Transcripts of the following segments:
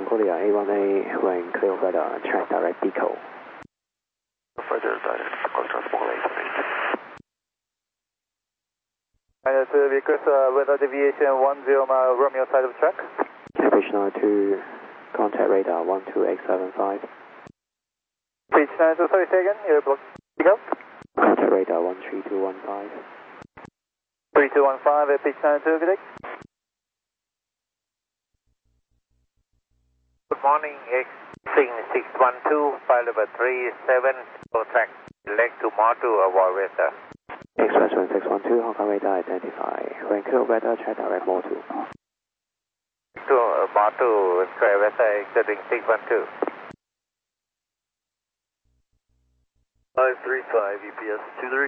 Korea A1A, when clear of weather, track direct deco. Further direct contrast modulation. Vickers, weather deviation 10 mile Romeo side of track. Pitch 92, contact radar 12875. Pitch 92, sorry, say again, you're blocked. Pick up. Contact radar 13215. 3215, pitch 92, good day. Good morning, Xing 612, file number 37, track leg to Motu, avoid weather. Express 1612, Hong Kong radar identify. When clear of weather, track direct Motu. To Motu, square weather exiting 612. 535 EPS 23.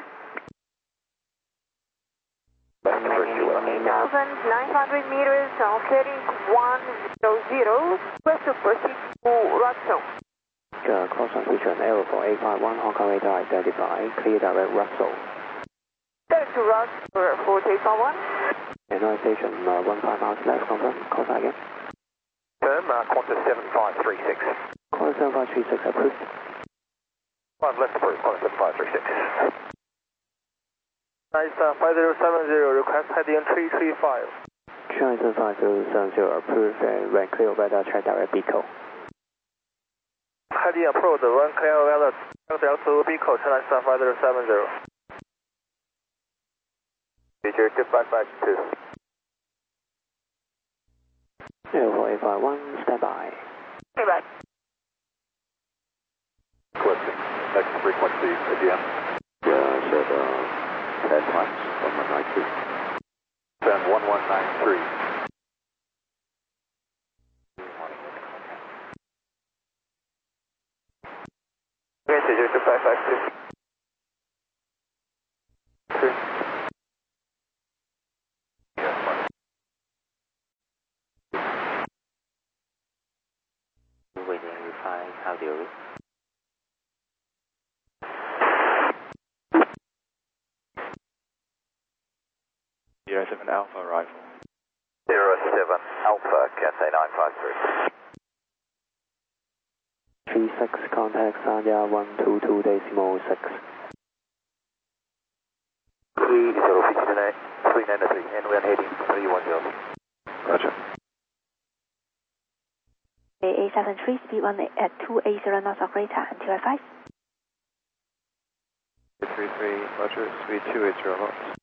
8,900 meters on heading 100, west to proceed to Russell. Cross on feature Aero for 851, Hong Kong radar identify. Clear direct Russell. Direct to Russell for 851. Hanoi station 15 miles left, confirm. Call sign again. Qantas 7536. Qantas 7536 approved. 5 left approved, Qantas 7536. Nice, 5070, request heading 335. China 5070 approved, and when clear of weather, track direct deco. Heading approved, when clear of weather, direct to Bico, China 5070. Feature 2552. Aero for 851, stand by. Hey, bye. Question. Next frequency again. Yeah, said 10 times, 1192. Then 1193. Okay, Feature 2552. Waiting reply, how do you? Sierra 7 Alpha rifle. 07 Alpha, Cathay 953. 36 contact Sanya 122.6. 393, and we are heading 310. Roger. A73, speed 1 at 280 knots operator until 5. 33, Roger, speed 280 knots.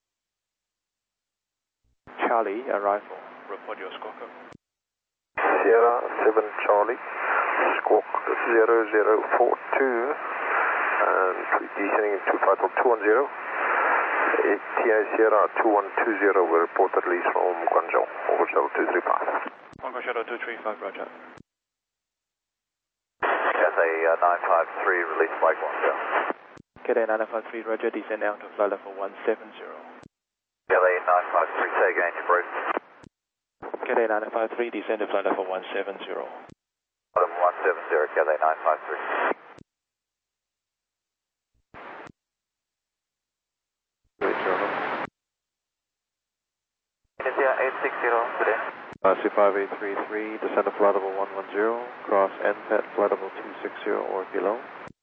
Charlie, arrival. Report your squawk. Sierra 7 Charlie, squawk 0042, and descending 250 TI Sierra 2120 will report at least from Guangzhou, over shuttle 235. Hong Kong Shuttle 235, Roger. Cathay 953, release flight 10. Cathay 953, Roger, descend out to flight level 170. Cathay 953, say again, you're brief. Cathay 953, descend to flight level 170. Bottom 170, Cathay 953. India 860, good day. C5833, descend to flight level 110, cross NPET flight level 260 or below.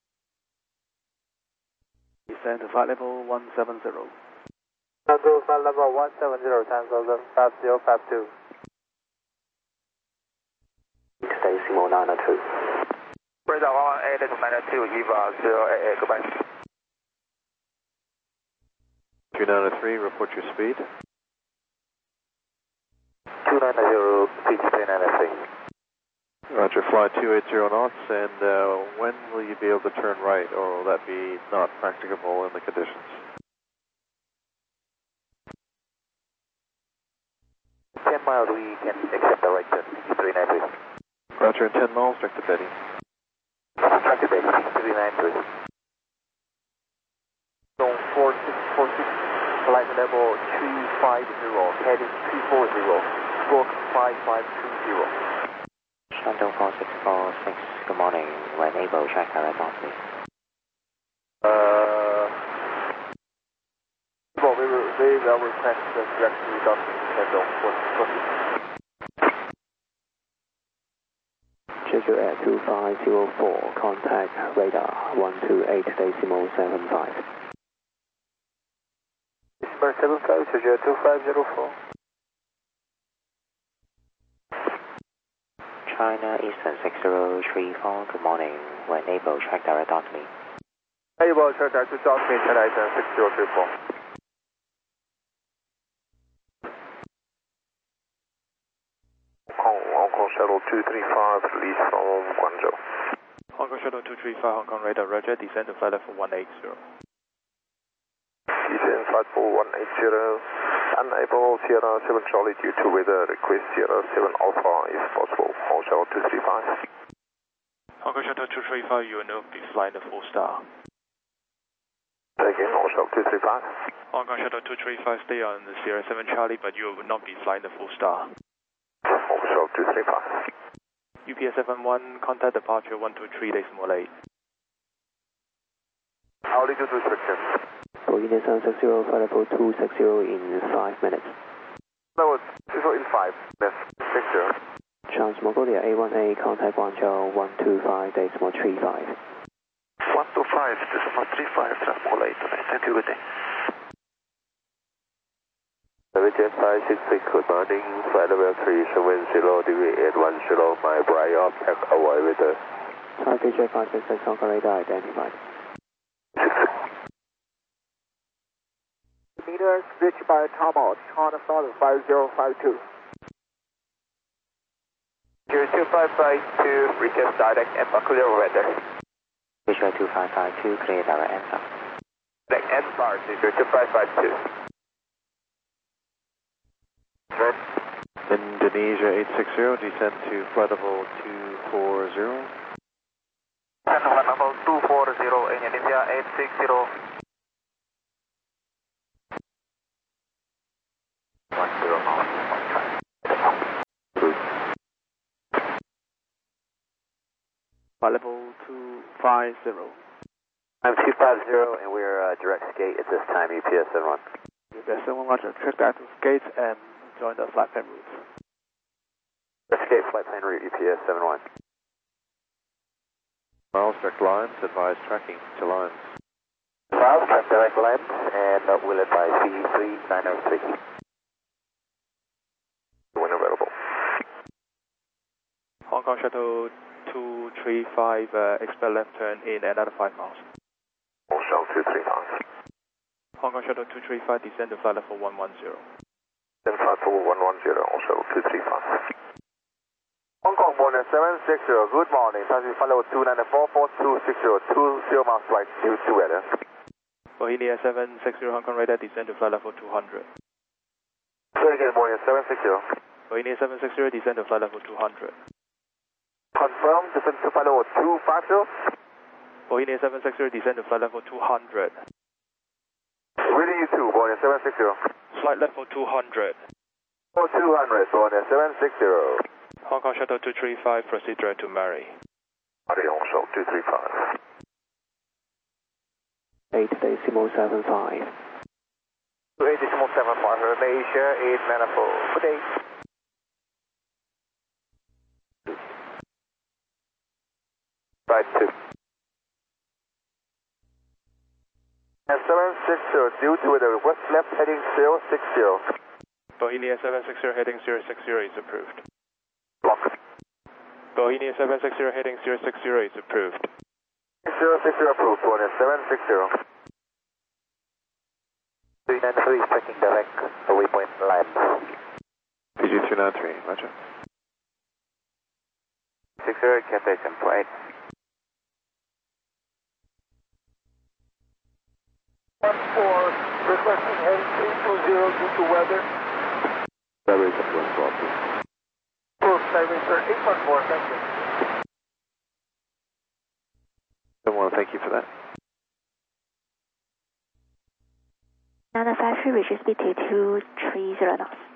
Descend to flight level 170. Tango flight level 170, Tango 5052. Station 902. Radar 118 to 92, EVA 088, goodbye. 293, report your speed. 290, pitch 393. Roger, fly 280 knots, and when will you be able to turn right, or will that be not practicable in the conditions? 10 miles, we can accept the right turn, 393. Roger, 10 miles, direct to Betty. Direct to Betty, 393. Zone 4646, flight level 250, heading 240, squawk 5520. Shandong 4646, good morning. When able, track direct on please. Well, we will request the direct reduction in Shandong 4646. schedule at 2504, contact radar 128.75. December 75, schedule 2504. China Eastern 6034, good morning. When able, track direct on me. Able, track direct to South me, China Eastern 6034. Hong Kong Shuttle 235, release from Guangzhou. Hong Kong Shuttle 235, Hong Kong radar, roger, descend to flight level 180. Descend flight level 180. Unable Sierra 7 Charlie due to weather, request Sierra 7 Alpha if possible. Hong Kong Shuttle 235. Hong Kong Shuttle 235, you will not be flying the 4-star. Again, Hong Kong Shuttle 235. Hong Kong Shuttle 235, stay on the Sierra 7 Charlie, but you will not be flying the 4-star. Hong Kong Shuttle 235. UPS 71, contact departure 123 decimal 8. Altitude restriction. Boeing 760, flight level 260 in 5 minutes. Level 260 in 5 minutes. 60. Trans Mongolia A1A, contact Guangzhou 125.35. 125.35, Trans Mongolia 8. Thank you, good day. Jet 566, good morning. Flight level 370 degree 810, my bright object avoid weather. Taipei Jet 566, Hong Kong radar identified. Meters, switch by Tomo, China Southern 5052. 2552, request direct and clear weather. Switch by 2552, clear direct answer. Direct and bar, 2552. Indonesia 860, descend to flight level 240. And flight level 240, Indonesia 860. 10 knots. Flight level 250. I'm 250 and we're direct skate at this time, UPS 71. UPS 71, roger, check back to skates and join the flight plan route. Direct skate flight plan route, UPS 71. Miles, direct lines, advise tracking to lines. Miles, track direct lines, and we'll advise V3903. When available. Hong Kong Shuttle 235, expect left turn in another 5 miles. Hong Kong Shuttle 235. Hong Kong Shuttle 235, descend to flight level 110. Then flight level 110, Hong Kong Shuttle 235. Hong Kong Bonnet 760, good morning. Passing flight level 294, 4260, 20 miles right due to weather. Bohemia 760, Hong Kong radar, descend to flight level 200. Say again, Bonnet 760. Bohemia 760, descend to flight level 200. Confirm, descend to flight level 250. Bohemia 760, descend to flight level 200. Reading you 2, Bonnet 760. Flight level 200. 200, Bonnet 760. Hong Kong Shuttle 235, proceed direct to Mary. Hong Kong Shuttle 235. 8.75. 8.75, Malaysia 8 manifold. Good day. Right 2. And 760, due to the west left heading 060. Bohemia 760, heading 060 is approved. Block. Bohemia 760, heading 060 is approved. 060 approved, 760. 393 expecting direct, waypoint land. PG 393, roger. 60, Cathay 748. 14, requesting heading 320 due to weather. Vibration 112. Approved, Vibration 814, thank you. I want to thank you for that. Nana factory reaches speed 230 knots.